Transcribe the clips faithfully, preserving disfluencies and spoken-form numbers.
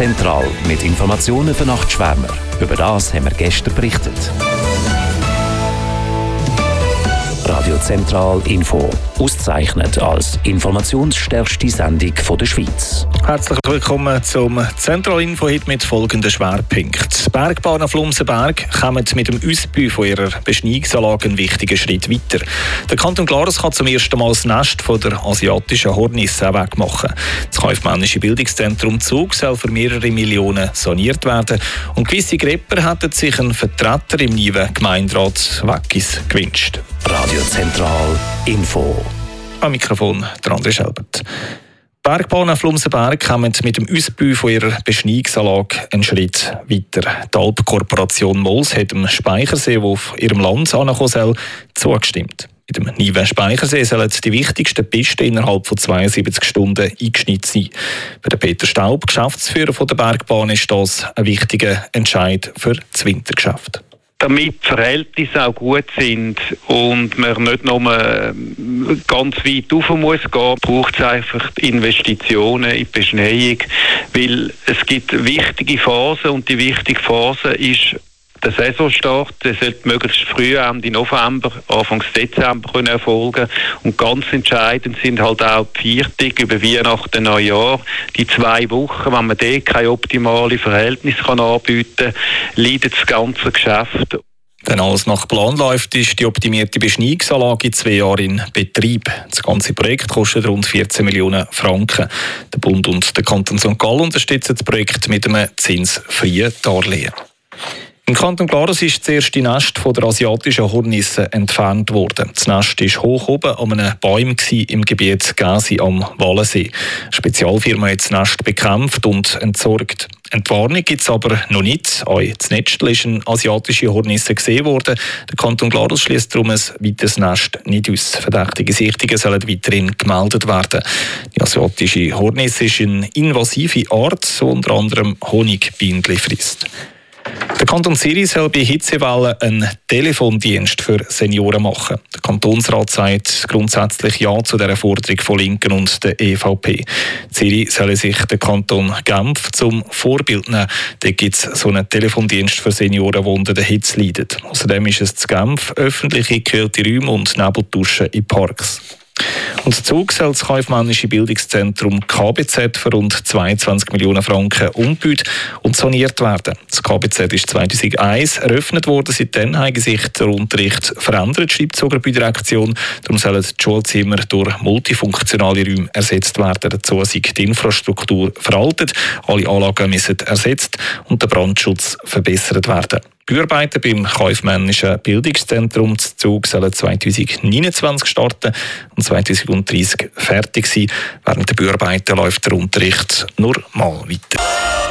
Zentral mit Informationen für Nachtschwärmer. Über das haben wir gestern berichtet. Radio Zentral Info. Ausgezeichnet als informationsstärkste Sendung von der Schweiz. Herzlich willkommen zum Zentral Info heute mit folgenden Schwerpunkten. Die Bergbahn auf Flumsenberg kommen mit dem Ausbau von ihrer Beschneiungsanlage einen wichtigen Schritt weiter. Der Kanton Glarus kann zum ersten Mal das Nest von der asiatischen Hornisse wegmachen. Das kaufmännische Bildungszentrum Zug soll für mehrere Millionen saniert werden. Und gewisse Grepper hätten sich einen Vertreter im neuen Gemeinderat Weggis gewünscht. Radio Zentral Info. Am Mikrofon der André Schelbert. Bergbahn auf Flumsenberg kommen mit dem Ausbau von ihrer Beschneiungsanlage einen Schritt weiter. Die Alpkorporation Mols hat dem Speichersee, der auf ihrem Land ankommen soll, zugestimmt. In dem neuen Speichersee sollen die wichtigsten Pisten innerhalb von zweiundsiebzig Stunden eingeschnitten sein. Für den Peter Staub, Geschäftsführer der Bergbahn, ist das ein wichtiger Entscheid für das Wintergeschäft. Damit die Verhältnisse auch gut sind und man nicht nur ganz weit rauf muss gehen, braucht es einfach Investitionen in die Beschneiung, weil es gibt wichtige Phasen und die wichtige Phase ist der Saisonstart. Der sollte möglichst früh, Ende November, Anfang Dezember können erfolgen. Und ganz entscheidend sind halt auch die Viertig über Weihnachten und Neujahr. Die zwei Wochen, wenn man dort keine optimale Verhältnisse kann anbieten kann, leidet das ganze Geschäft. Wenn alles nach Plan läuft, ist die optimierte Beschneiungsanlage in zwei Jahren in Betrieb. Das ganze Projekt kostet rund vierzehn Millionen Franken. Der Bund und der Kanton Sankt Gallen unterstützen das Projekt mit einem zinsfreien Darlehen. Im Kanton Glarus ist das erste Nest von der asiatischen Hornisse entfernt worden. Das Nest war hoch oben an einem Baum im Gebiet Gäsi am Wallensee. Eine Spezialfirma hat das Nest bekämpft und entsorgt. Entwarnung gibt es aber noch nicht. Auch das Nestel ist eine asiatische Hornisse gesehen worden. Der Kanton Glarus schließt darum ein weiteres Nest nicht aus. Verdächtige Sichtungen sollen weiterhin gemeldet werden. Die asiatische Hornisse ist eine invasive Art, die unter anderem Honigbienen frisst. Der Kanton Zürich soll bei Hitzewellen einen Telefondienst für Senioren machen. Der Kantonsrat sagt grundsätzlich Ja zu dieser Forderung von Linken und der E V P. Zürich soll sich der Kanton Genf zum Vorbild nehmen. Dort gibt es so einen Telefondienst für Senioren, die unter der Hitze leiden. Außerdem ist es zu Genf öffentliche gekühlte Räume und Nebelduschen in Parks. Und der Zug soll das kaufmännische Bildungszentrum K B Z für rund zweiundzwanzig Millionen Franken umgebaut und saniert werden. Das K B Z ist zweitausendeins eröffnet worden. Seitdem hat sich der Unterricht verändert, schreibt die Sogerbüdirektion. Darum sollen die Schulzimmer durch multifunktionale Räume ersetzt werden. Dazu sei die Infrastruktur veraltet, alle Anlagen müssen ersetzt und der Brandschutz verbessert werden. Die Bauarbeiten beim kaufmännischen Bildungszentrum Zug sollen zweitausendneunundzwanzig starten und zweitausenddreißig fertig sein. Während der Bauarbeiten läuft der Unterricht normal weiter.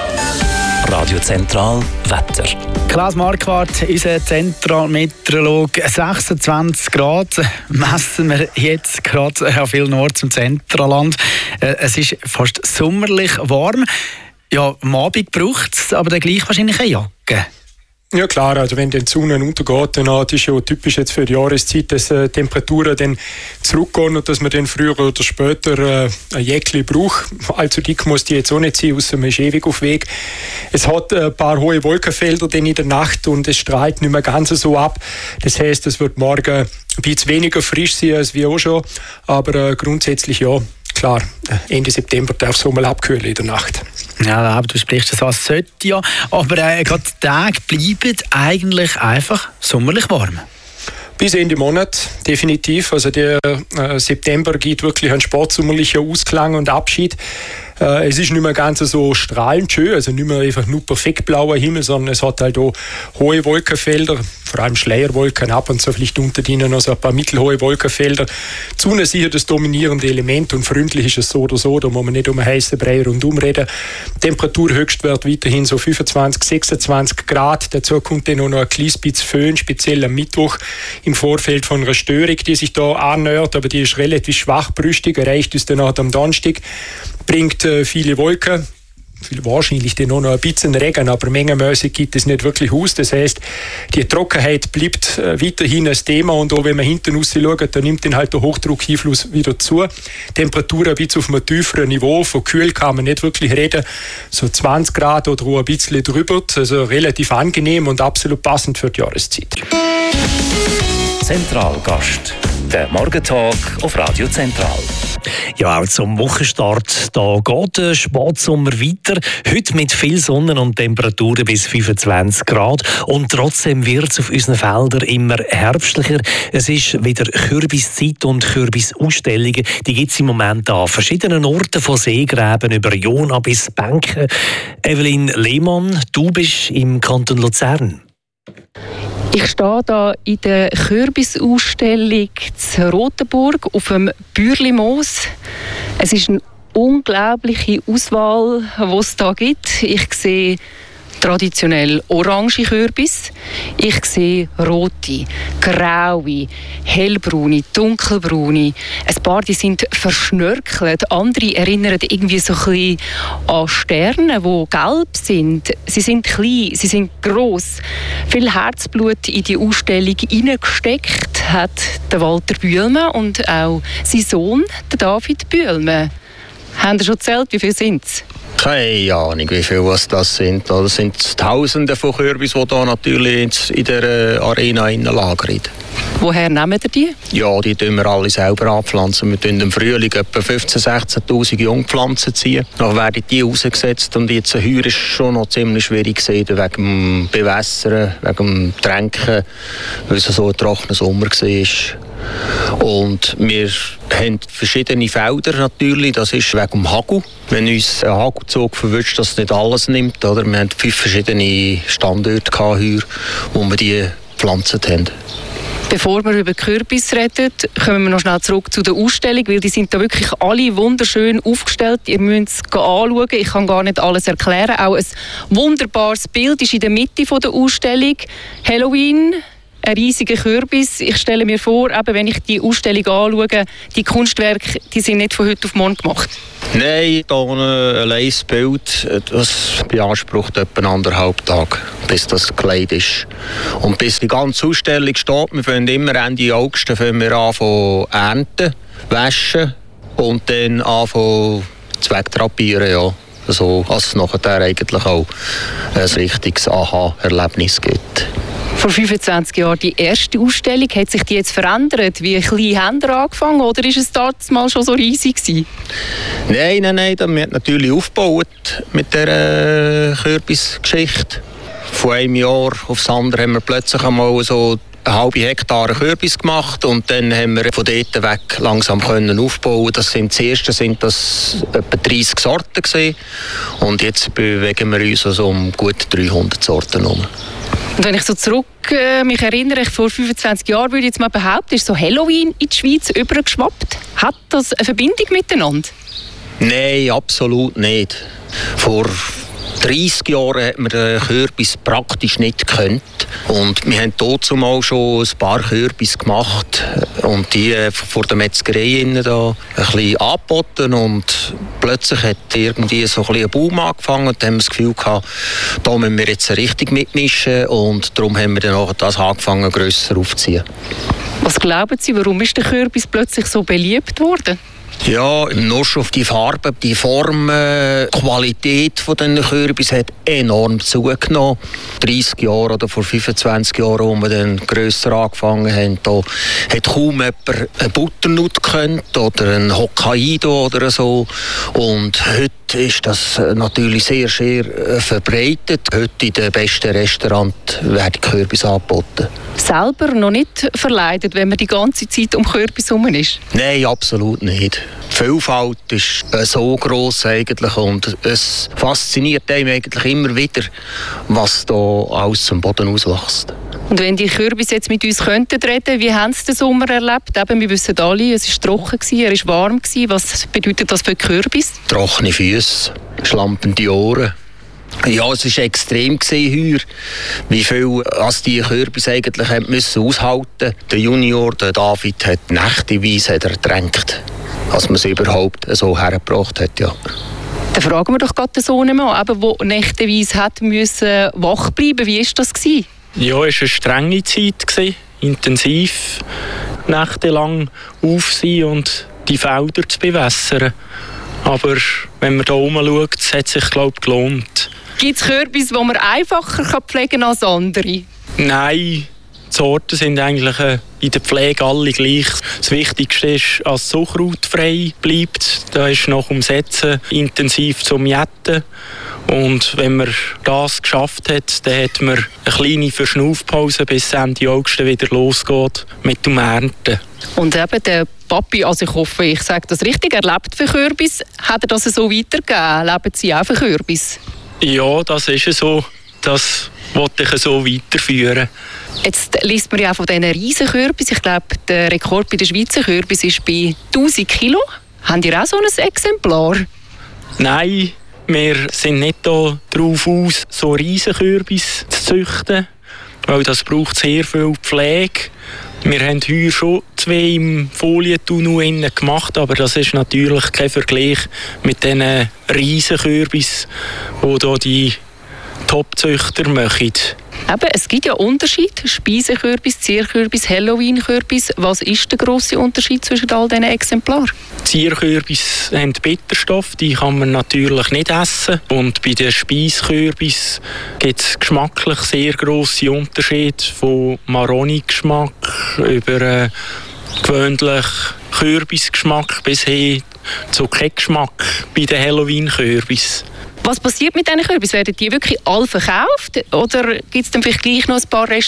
Radio Zentral Wetter. Klaas Marquardt, unser Zentralmeteorologe. sechsundzwanzig Grad messen wir jetzt gerade an vielen Orten im Zentralland. Es ist fast sommerlich warm. Ja, am Abend braucht es aber dann gleich wahrscheinlich eine Jacke. Ja klar, also wenn die Sonne untergeht, dann ist es ja typisch jetzt für die Jahreszeit, dass äh, Temperaturen dann zurückgehen und dass man dann früher oder später äh, ein Jäckchen braucht. Allzu dick muss die jetzt auch nicht sein, außer man ist ewig auf Weg. Es hat äh, ein paar hohe Wolkenfelder dann in der Nacht und es strahlt nicht mehr ganz so ab. Das heisst, es wird morgen ein bisschen weniger frisch sein als wir auch schon, aber äh, grundsätzlich ja. Klar, Ende September darf es mal abkühlen in der Nacht. Ja, aber du sprichst das an, es sollte ja. Aber äh, gerade die Tage bleiben eigentlich einfach sommerlich warm. Bis Ende Monat, definitiv. Also der äh, September gibt wirklich ein sportsommerlicher Ausklang und Abschied. Äh, es ist nicht mehr ganz so strahlend schön, also nicht mehr einfach nur perfekt blauer Himmel, sondern es hat halt auch hohe Wolkenfelder, vor allem Schleierwolken, ab und zu vielleicht unter denen noch so ein paar mittelhohe Wolkenfelder. Die Sonne ist sicher das dominierende Element und freundlich ist es so oder so, da muss man nicht um einen heißen Brei rundum reden. Temperaturhöchstwert weiterhin so fünfundzwanzig, sechsundzwanzig Grad. Dazu kommt dann auch noch ein kleines bisschen Föhn, speziell am Mittwoch im Vorfeld von einer Störung, die sich da annähert, aber die ist relativ schwachbrüstig, erreicht uns dann auch am Donnerstag, bringt äh, viele Wolken. wahrscheinlich dann noch ein bisschen Regen, aber mengenmäßig gibt es nicht wirklich aus. Das heisst, die Trockenheit bleibt äh, weiterhin ein Thema und auch wenn man hinten raus schaut, dann nimmt dann halt der Hochdruckeinfluss wieder zu. Temperatur ein bisschen auf einem tieferen Niveau, von kühl kann man nicht wirklich reden, so zwanzig Grad oder auch ein bisschen drüber, also relativ angenehm und absolut passend für die Jahreszeit. Zentralgast, der Morgentalk auf Radio Zentral. Ja, auch zum Wochenstart, da geht der Spätsommer weiter. Heute mit viel Sonne und Temperaturen bis fünfundzwanzig Grad. Und trotzdem wird es auf unseren Feldern immer herbstlicher. Es ist wieder Kürbiszeit und Kürbisausstellungen. Die gibt es im Moment an verschiedenen Orten, von Seegräben über Jona bis Benken. Evelyn Lehmann, du bist im Kanton Luzern. Ich stehe hier in der Kürbisausstellung in Rotenburg auf dem Bürlimoos. Es ist eine unglaubliche Auswahl, die es hier gibt. Ich sehe traditionell orange Kürbis. Ich sehe rote, graue, hellbraune, dunkelbraune. Ein paar die sind verschnörkelt, andere erinnern irgendwie so ein bisschen an Sterne, die gelb sind. Sie sind klein, sie sind gross. Viel Herzblut in die Ausstellung hineingesteckt hat der Walter Bühlmann und auch sein Sohn, der David Bühlmann. Haben Sie schon gezählt, wie viele sind es? Keine Ahnung, wie viele was das sind. Das sind Tausende von Kürbis, die hier natürlich in der Arena lagern. Woher nehmen ihr die? Ja, die tun wir alle selber anpflanzen. Wir tun im Frühling etwa fünfzehntausend, sechzehntausend Jungpflanzen ziehen. Dann werden die rausgesetzt und jetzt heuer ist schon noch ziemlich schwierig gewesen, wegen dem Bewässern, wegen dem Tränken, weil es so ein trockener Sommer war. Und wir haben verschiedene Felder natürlich, das ist wegen dem Hagel. Wenn uns ein Hagelzug verwünscht, dass es nicht alles nimmt, oder? Wir hatten fünf verschiedene Standorte hier, wo wir die gepflanzt haben. Bevor wir über Kürbis reden, kommen wir noch schnell zurück zu der Ausstellung, weil die sind da wirklich alle wunderschön aufgestellt. Ihr müsst es anschauen, ich kann gar nicht alles erklären. Auch ein wunderbares Bild ist in der Mitte der Ausstellung. Halloween, ein riesiger Kürbis. Ich stelle mir vor, eben, wenn ich die Ausstellung anschaue, die Kunstwerke, die sind nicht von heute auf morgen gemacht. Nein, hier ein leises Bild, das beansprucht etwa anderthalb Tage, bis das Kleid ist. Und bis die ganze Ausstellung steht, wir fangen immer Ende August fangen wir an zu ernten, waschen und dann anfangen zu wegtrapieren. Ja. Also, dass es nachher eigentlich auch ein richtiges Aha-Erlebnis gibt. Vor fünfundzwanzig Jahren die erste Ausstellung. Hat sich die jetzt verändert? Wie klein haben ihr angefangen oder war es damals mal schon so riesig gewesen? Nein, nein, nein. Wir haben natürlich aufgebaut mit dieser Kürbisgeschichte. Von einem Jahr aufs andere haben wir plötzlich einmal so eine halbe Hektar Kürbis gemacht und dann haben wir von dort weg langsam können aufbauen. Das sind das erste sind das etwa dreissig Sorten gewesen. Und jetzt bewegen wir uns also um gut dreihundert Sorten herum. Und wenn ich so zurück äh, mich erinnere, ich vor fünfundzwanzig Jahren würde ich jetzt mal behaupten, ist so Halloween in die Schweiz übergeschwappt. Hat das eine Verbindung miteinander? Nein, absolut nicht. Vor dreissig Jahren hat man den Kürbis praktisch nicht gekannt. Und wir haben dazu mal schon ein paar Kürbis gemacht und die vor der Metzgerei da ein bisschen angeboten. Und plötzlich hat irgendwie so ein bisschen ein Boom angefangen und dann haben wir das Gefühl gehabt, da müssen wir jetzt richtig mitmischen und darum haben wir dann auch das angefangen, grösser aufzuziehen. Was glauben Sie, warum ist der Kürbis plötzlich so beliebt worden? Ja, nur schon auf die Farbe, die Form, äh, die Qualität von den Kürbis hat enorm zugenommen. dreissig Jahre oder vor fünfundzwanzig Jahren, als wir dann grösser angefangen haben, da hat kaum jemand einen Butternut gekannt oder einen Hokkaido oder so. Und heute ist das natürlich sehr, sehr verbreitet. Heute in den besten Restaurants werden Kürbis angeboten. Selber noch nicht verleidet, wenn man die ganze Zeit um Kürbis herum ist? Nein, absolut nicht. Die Vielfalt ist äh, so gross eigentlich und es fasziniert einem eigentlich immer wieder, was da alles zum Boden auswächst. Und wenn die Kürbis jetzt mit uns könnten reden, wie haben Sie den Sommer erlebt? Eben, wir wissen alle, es war trocken, er war warm. Was bedeutet das für die Kürbis? Trockene Füße, schlampende Ohren. Ja, es war extrem heuer, wie viel als die Kürbis eigentlich müssen aushalten. Der Junior, der David, hat nächteweise ertränkt, als man es überhaupt so hergebracht hat. Ja. Dann fragen wir doch gerade den Sohnemann, der nächteweise hat müssen wach bleiben. Wie war das? Ja, es war eine strenge Zeit, intensiv, nächtelang auf sein und die Felder zu bewässern. Aber wenn man da oben schaut, es hat sich, glaube ich, gelohnt. Gibt es Kürbis, die man einfacher pflegen kann als andere? Nein, die Sorten sind eigentlich in der Pflege alle gleich. Das Wichtigste ist, dass es zuckerhautfrei bleibt. Da ist nach dem Setzen intensiv zum Jetten. Und wenn man das geschafft hat, dann hat man eine kleine Verschnaufpause, bis Ende August wieder losgeht mit dem Ernten. Und eben der Papi, also ich hoffe, ich sage das richtig, er lebt für Kürbis. Hat er das so weitergegeben? Leben Sie auch für Kürbis? Ja, das ist so. Das wollte ich so weiterführen. Jetzt liest man ja auch von diesen riesen Kürbis. Ich glaube, der Rekord bei den Schweizer Kürbis ist bei tausend Kilo. Haben ihr auch so ein Exemplar? Nein, wir sind nicht darauf aus, so riesen Kürbis zu züchten, weil das braucht sehr viel Pflege. Wir haben heuer schon zwei im Folientunnel gemacht, aber das ist natürlich kein Vergleich mit diesen riesen Kürbis, die hier die Top-Züchter machen. Eben, es gibt ja Unterschiede. Speisekürbis, Zierkürbis, Halloween-Kürbis. Was ist der grosse Unterschied zwischen all diesen Exemplaren? Zierkürbis haben Bitterstoff, die kann man natürlich nicht essen. Und bei den Speisekürbis gibt es geschmacklich sehr grosse Unterschiede, von Maroni-Geschmack über äh, gewöhnlich Kürbisgeschmack bis hin zu Keckgeschmack bei den Halloween-Kürbis. Was passiert mit diesen Kürbis? Werden die wirklich alle verkauft? Oder gibt es dann vielleicht gleich noch ein paar Reste,